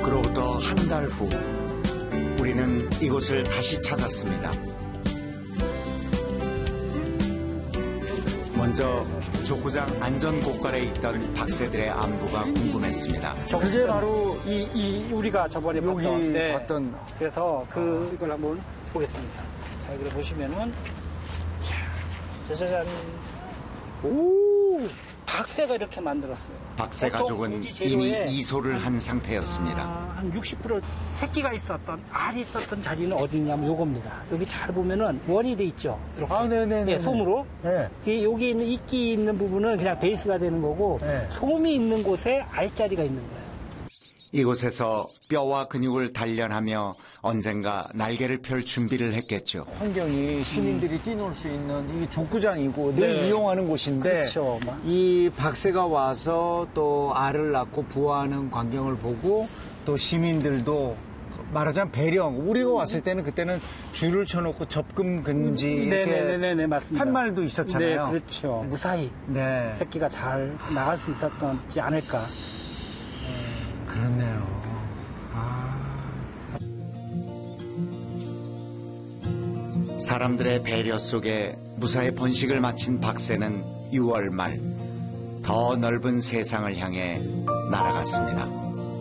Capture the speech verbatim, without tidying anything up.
그로부터 한 달 후 우리는 이곳을 다시 찾았습니다. 먼저 족구장 안전고깔에 있던 박새들의 안부가 궁금했습니다. 그게 바로 이, 이 우리가 저번에 여기 봤던, 네. 봤던 그래서 그 이걸 한번 보겠습니다. 자, 여기 보시면은 자, 짜자잔. 오, 박새가 이렇게 만들었어요. 박새 가족은 이미 이소를 한 상태였습니다. 아, 한 육십 퍼센트 새끼가 있었던 알이 있었던 자리는 어디냐면 요겁니다. 여기 잘 보면은 원이 돼 있죠. 이렇게. 아, 네네네. 네, 솜으로. 네. 이 여기 있는 이끼 있는 부분은 그냥 베이스가 되는 거고 네. 솜이 있는 곳에 알자리가 있는 거예요. 이곳에서 뼈와 근육을 단련하며 언젠가 날개를 펼 준비를 했겠죠. 환경이 시민들이 뛰놀 수 있는 이 족구장이고 늘 네. 이용하는 곳인데 그렇죠. 이 박새가 와서 또 알을 낳고 부화하는 광경을 보고 또 시민들도 말하자면 배령 우리가 왔을 때는 그때는 줄을 쳐놓고 접근 금지 이렇게 네네네네 맞습니다. 팻말도 있었잖아요. 네, 그렇죠. 무사히 네. 새끼가 잘 나갈 수 있었지 않을까. 그렇네요. 아. 사람들의 배려 속에 무사히 번식을 마친 박새는 유월 말 더 넓은 세상을 향해 날아갔습니다.